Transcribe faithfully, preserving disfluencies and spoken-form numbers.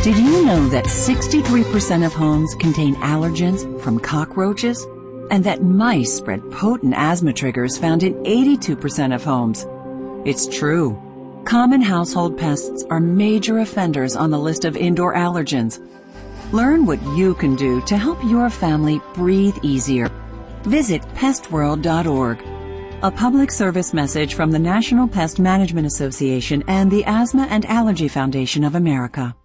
Did you know that sixty-three percent of homes contain allergens from cockroaches? And that mice spread potent asthma triggers found in eighty-two percent of homes? It's true. Common household pests are major offenders on the list of indoor allergens. Learn what you can do to help your family breathe easier. Visit pest world dot org. A public service message from the National Pest Management Association and the Asthma and Allergy Foundation of America.